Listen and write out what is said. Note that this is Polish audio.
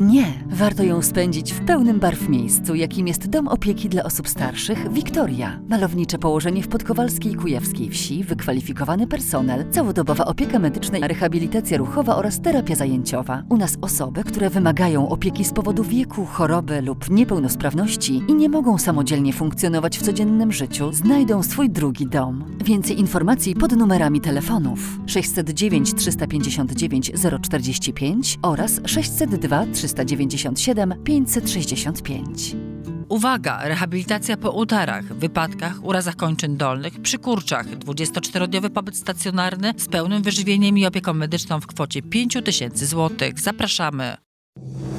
Nie, warto ją spędzić w pełnym barw miejscu, jakim jest Dom Opieki dla Osób Starszych Wiktoria. Malownicze położenie w podkowalskiej kujawskiej wsi, wykwalifikowany personel, całodobowa opieka medyczna, rehabilitacja ruchowa oraz terapia zajęciowa. U nas osoby, które wymagają opieki z powodu wieku, choroby lub niepełnosprawności i nie mogą samodzielnie funkcjonować w codziennym życiu, znajdą swój drugi dom. Więcej informacji pod numerami telefonów 609 359 045 oraz 602 397 565. Uwaga! Rehabilitacja po udarach, wypadkach, urazach kończyn dolnych, przy kurczach. 24-dniowy pobyt stacjonarny z pełnym wyżywieniem i opieką medyczną w kwocie 5 000 złotych. Zapraszamy!